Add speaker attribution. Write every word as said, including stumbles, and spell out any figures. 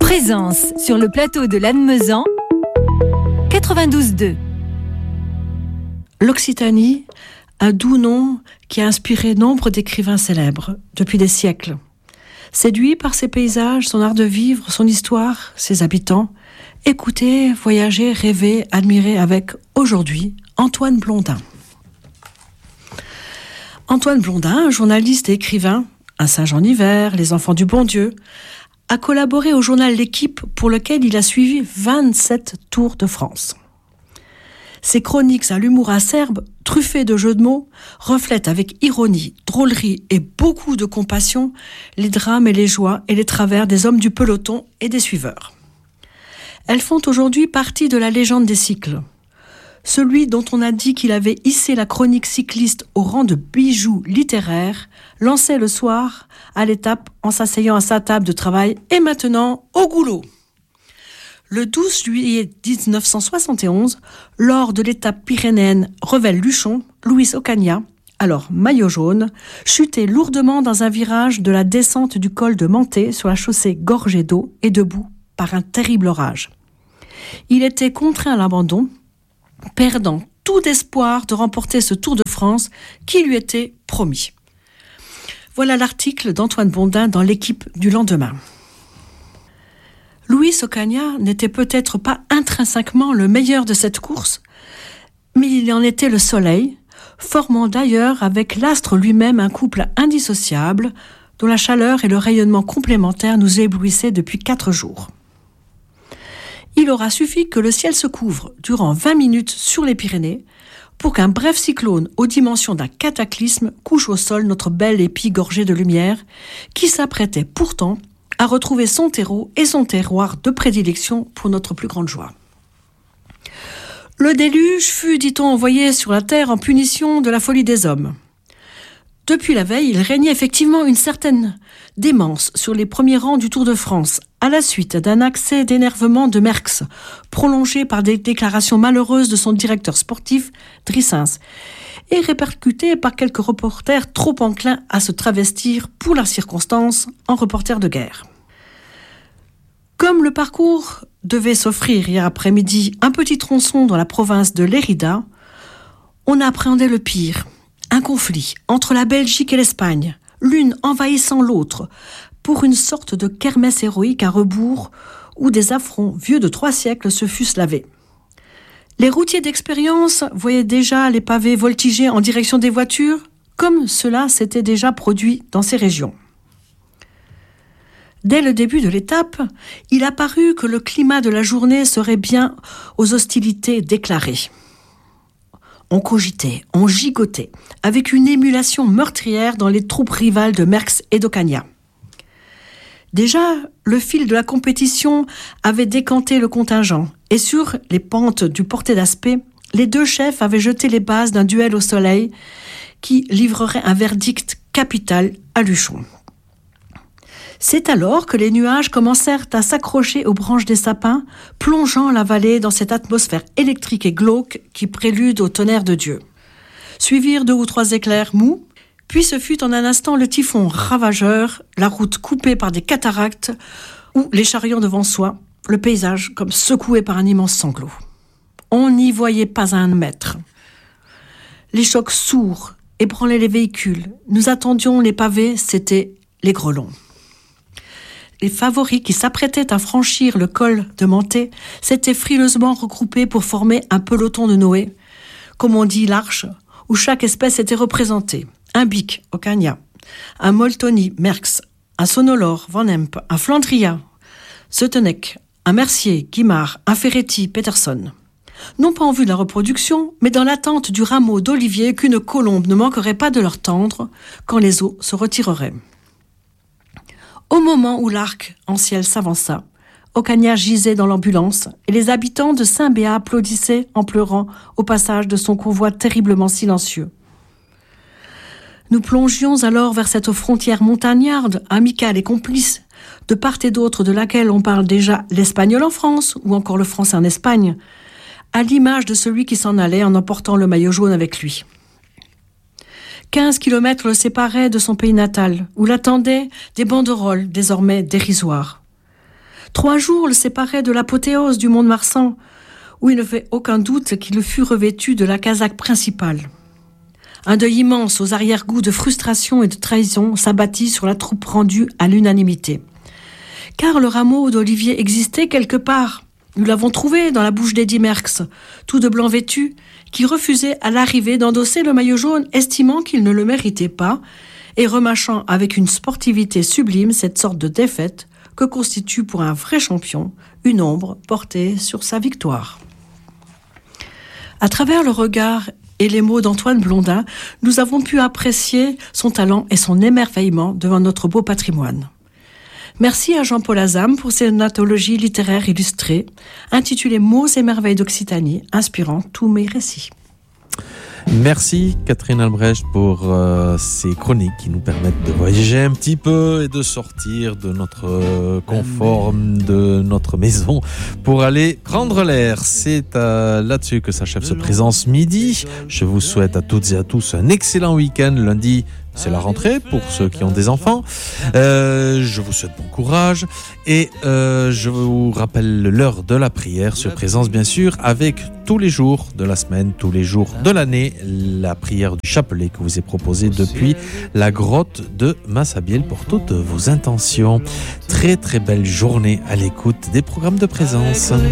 Speaker 1: Présence sur le plateau de Lannemezan, quatre-vingt-douze deux.
Speaker 2: L'Occitanie, un doux nom qui a inspiré nombre d'écrivains célèbres depuis des siècles. Séduit par ses paysages, son art de vivre, son histoire, ses habitants, écoutez, voyagez, rêvez, admirez avec, aujourd'hui, Antoine Blondin. Antoine Blondin, journaliste et écrivain, Un singe en hiver, Les enfants du bon Dieu, a collaboré au journal L'Équipe pour lequel il a suivi vingt-sept Tours de France. Ses chroniques à l'humour acerbe, truffées de jeux de mots, reflètent avec ironie, drôlerie et beaucoup de compassion les drames et les joies et les travers des hommes du peloton et des suiveurs. Elles font aujourd'hui partie de la légende des cycles. Celui dont on a dit qu'il avait hissé la chronique cycliste au rang de bijou littéraire, lançait le soir à l'étape en s'asseyant à sa table de travail et maintenant au goulot. Le douze juillet dix-neuf cent soixante et onze, lors de l'étape pyrénéenne Revel-Luchon, Luis Ocaña, alors maillot jaune, chutait lourdement dans un virage de la descente du col de Manté sur la chaussée gorgée d'eau et debout par un terrible orage. Il était contraint à l'abandon, perdant tout espoir de remporter ce Tour de France qui lui était promis. Voilà l'article d'Antoine Blondin dans L'Équipe du lendemain. Luis Ocaña n'était peut-être pas intrinsèquement le meilleur de cette course, mais il en était le soleil, formant d'ailleurs avec l'astre lui-même un couple indissociable dont la chaleur et le rayonnement complémentaires nous éblouissaient depuis quatre jours. Il aura suffi que le ciel se couvre durant vingt minutes sur les Pyrénées pour qu'un bref cyclone aux dimensions d'un cataclysme couche au sol notre bel épi gorgé de lumière qui s'apprêtait pourtant à retrouver son terreau et son terroir de prédilection pour notre plus grande joie. Le déluge fut, dit-on, envoyé sur la terre en punition de la folie des hommes. Depuis la veille, il régnait effectivement une certaine démence sur les premiers rangs du Tour de France, à la suite d'un accès d'énervement de Merckx, prolongé par des déclarations malheureuses de son directeur sportif, Drissens, et répercuté par quelques reporters trop enclins à se travestir pour la circonstance en reporters de guerre. Comme le parcours devait s'offrir hier après-midi un petit tronçon dans la province de Lérida, on a appréhendé le pire. Un conflit entre la Belgique et l'Espagne, l'une envahissant l'autre, pour une sorte de kermesse héroïque à rebours où des affronts vieux de trois siècles se fussent lavés. Les routiers d'expérience voyaient déjà les pavés voltiger en direction des voitures, comme cela s'était déjà produit dans ces régions. Dès le début de l'étape, il apparut que le climat de la journée serait bien aux hostilités déclarées. On cogitait, on gigotait, avec une émulation meurtrière dans les troupes rivales de Merckx et d'Ocaña. Déjà, le fil de la compétition avait décanté le contingent, et sur les pentes du Portet d'Aspet, les deux chefs avaient jeté les bases d'un duel au soleil qui livrerait un verdict capital à Luchon. C'est alors que les nuages commencèrent à s'accrocher aux branches des sapins, plongeant la vallée dans cette atmosphère électrique et glauque qui prélude au tonnerre de Dieu. Suivirent deux ou trois éclairs mous, puis ce fut en un instant le typhon ravageur, la route coupée par des cataractes ou les chariots devant soi, le paysage comme secoué par un immense sanglot. On n'y voyait pas un mètre. Les chocs sourds ébranlaient les véhicules. Nous attendions les pavés, c'étaient les grelons. Les favoris qui s'apprêtaient à franchir le col de Manté s'étaient frileusement regroupés pour former un peloton de Noé, comme on dit l'arche, où chaque espèce était représentée. Un bic, Ocaña, un Moltoni, Merckx, un Sonolor, Van Emp, un Flandria, Seutenec, un Mercier, Guimard, un Ferretti, Peterson. Non pas en vue de la reproduction, mais dans l'attente du rameau d'olivier qu'une colombe ne manquerait pas de leur tendre quand les eaux se retireraient. Au moment où l'arc en ciel s'avança, Ocaña gisait dans l'ambulance et les habitants de Saint-Béat applaudissaient en pleurant au passage de son convoi terriblement silencieux. Nous plongions alors vers cette frontière montagnarde, amicale et complice, de part et d'autre de laquelle on parle déjà l'espagnol en France ou encore le français en Espagne, à l'image de celui qui s'en allait en emportant le maillot jaune avec lui. Quinze kilomètres le séparaient de son pays natal, où l'attendaient des banderoles désormais dérisoires. Trois jours le séparaient de l'apothéose du Mont-de-Marsan, où il ne fait aucun doute qu'il fut revêtu de la casaque principale. Un deuil immense aux arrière-goûts de frustration et de trahison s'abattit sur la troupe rendue à l'unanimité. Car le rameau d'olivier existait quelque part. Nous l'avons trouvé dans la bouche d'Eddy Merckx, tout de blanc vêtu, qui refusait à l'arrivée d'endosser le maillot jaune, estimant qu'il ne le méritait pas, et remâchant avec une sportivité sublime cette sorte de défaite que constitue pour un vrai champion une ombre portée sur sa victoire. À travers le regard et les mots d'Antoine Blondin, nous avons pu apprécier son talent et son émerveillement devant notre beau patrimoine. Merci à Jean-Paul Azam pour cette anthologie littéraire illustrée, intitulée Mots et merveilles d'Occitanie, inspirant tous mes récits.
Speaker 3: Merci Catherine Albrecht pour euh, ces chroniques qui nous permettent de voyager un petit peu et de sortir de notre euh, confort, de notre maison pour aller prendre l'air. C'est euh, là-dessus que s'achève ce Présence Midi. Je vous souhaite à toutes et à tous un excellent week-end. Lundi, c'est la rentrée pour ceux qui ont des enfants. Euh, je vous souhaite bon courage et euh, je vous rappelle l'heure de la prière sur Présence, bien sûr, avec tous les jours de la semaine, tous les jours de l'année, la prière du chapelet que vous est proposée depuis la grotte de Massabielle pour toutes vos intentions. Très très belle journée à l'écoute des programmes de Présence.